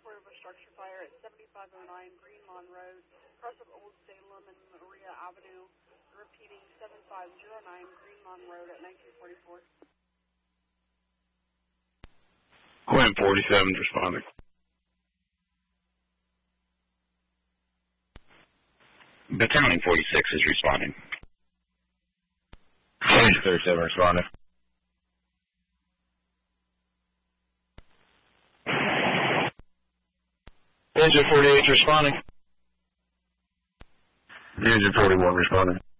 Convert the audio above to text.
report of a structure fire at 7509 Green Lawn Road, across of Old Salem and Maria Avenue. Repeating 7509 Green Lawn Road at 1944. Quinn 47 is responding. Battalion 46 is responding. 37 responding. Engine 48 responding. Engine 41 responding.